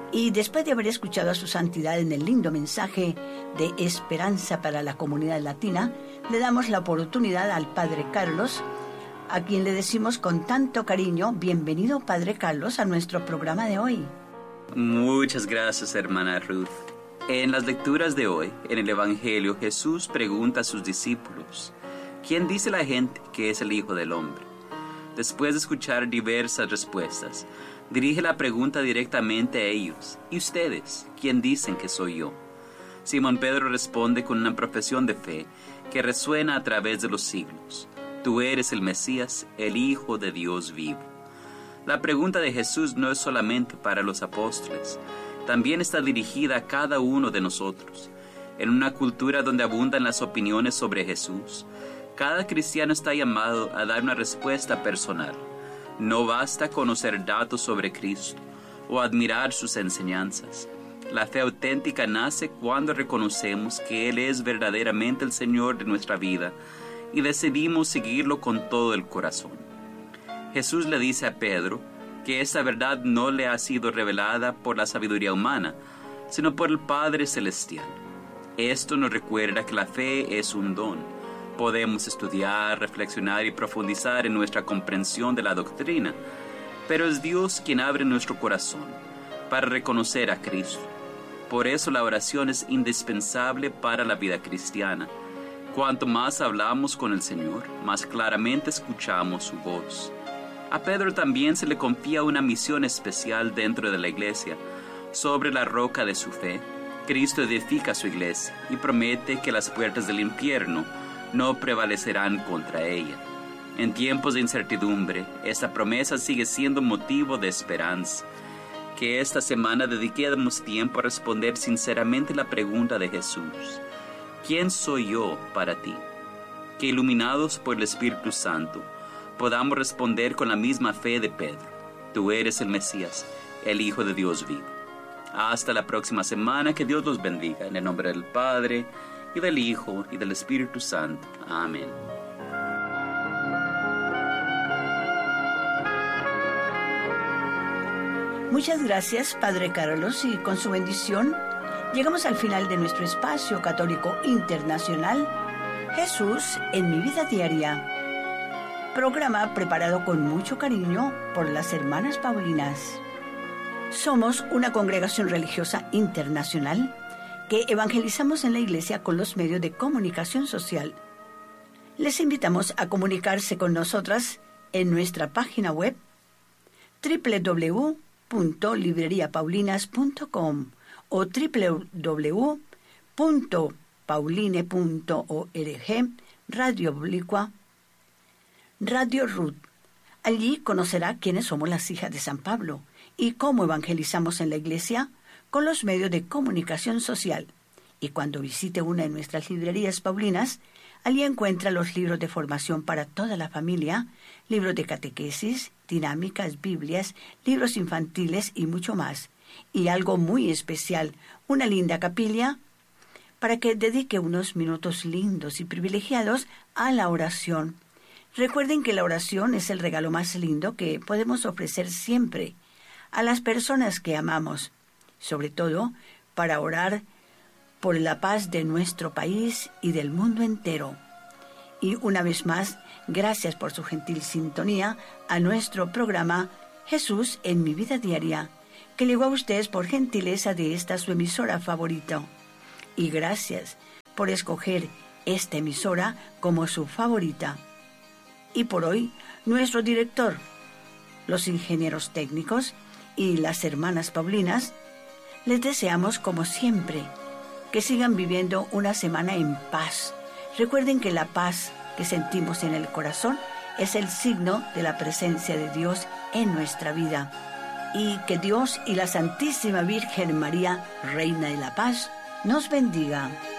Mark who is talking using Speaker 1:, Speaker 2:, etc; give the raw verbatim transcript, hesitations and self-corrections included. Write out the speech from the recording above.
Speaker 1: Y después de haber escuchado a su santidad en el lindo mensaje de esperanza para la comunidad latina, le damos la oportunidad al Padre Carlos, a quien le decimos con tanto cariño, bienvenido Padre Carlos a nuestro programa de hoy.
Speaker 2: Muchas gracias, hermana Ruth. En las lecturas de hoy, en el Evangelio, Jesús pregunta a sus discípulos, ¿quién dice la gente que es el Hijo del Hombre? Después de escuchar diversas respuestas, dirige la pregunta directamente a ellos. ¿Y ustedes? ¿Quién dicen que soy yo? Simón Pedro responde con una profesión de fe que resuena a través de los siglos. Tú eres el Mesías, el Hijo de Dios vivo. La pregunta de Jesús no es solamente para los apóstoles, también está dirigida a cada uno de nosotros. En una cultura donde abundan las opiniones sobre Jesús, cada cristiano está llamado a dar una respuesta personal. No basta conocer datos sobre Cristo o admirar sus enseñanzas. La fe auténtica nace cuando reconocemos que Él es verdaderamente el Señor de nuestra vida y decidimos seguirlo con todo el corazón. Jesús le dice a Pedro que esta verdad no le ha sido revelada por la sabiduría humana, sino por el Padre Celestial. Esto nos recuerda que la fe es un don. Podemos estudiar, reflexionar y profundizar en nuestra comprensión de la doctrina, pero es Dios quien abre nuestro corazón para reconocer a Cristo. Por eso la oración es indispensable para la vida cristiana. Cuanto más hablamos con el Señor, más claramente escuchamos su voz. A Pedro también se le confía una misión especial dentro de la iglesia. Sobre la roca de su fe, Cristo edifica su iglesia y promete que las puertas del infierno no prevalecerán contra ella. En tiempos de incertidumbre, esta promesa sigue siendo motivo de esperanza. Que esta semana dediquemos tiempo a responder sinceramente la pregunta de Jesús: ¿quién soy yo para ti? Que iluminados por el Espíritu Santo, podamos responder con la misma fe de Pedro: tú eres el Mesías, el Hijo de Dios vivo. Hasta la próxima semana, que Dios los bendiga, en el nombre del Padre, y del Hijo, y del Espíritu Santo. Amén.
Speaker 1: Muchas gracias, Padre Carlos, y con su bendición llegamos al final de nuestro espacio católico internacional, Jesús en mi vida diaria. Programa preparado con mucho cariño por las hermanas Paulinas. Somos una congregación religiosa internacional que evangelizamos en la iglesia con los medios de comunicación social. Les invitamos a comunicarse con nosotras en nuestra página web doble u doble u doble u punto librería paulinas punto com o doble u doble u doble u punto pauline punto org, Radio Oblicua, Radio Ruth. Allí conocerá quiénes somos las hijas de San Pablo y cómo evangelizamos en la iglesia con los medios de comunicación social. Y cuando visite una de nuestras librerías paulinas, allí encuentra los libros de formación para toda la familia, libros de catequesis, dinámicas, Biblias, libros infantiles y mucho más. Y algo muy especial, una linda capilla para que dedique unos minutos lindos y privilegiados a la oración. Recuerden que la oración es el regalo más lindo que podemos ofrecer siempre a las personas que amamos, sobre todo para orar por la paz de nuestro país y del mundo entero. Y una vez más, gracias por su gentil sintonía a nuestro programa Jesús en mi vida diaria, que llegó a ustedes por gentileza de esta su emisora favorita. Y gracias por escoger esta emisora como su favorita. Y por hoy, nuestro director, los ingenieros técnicos y las hermanas Paulinas, les deseamos como siempre que sigan viviendo una semana en paz. Recuerden que la paz que sentimos en el corazón es el signo de la presencia de Dios en nuestra vida. Y que Dios y la Santísima Virgen María, Reina de la Paz, nos bendiga.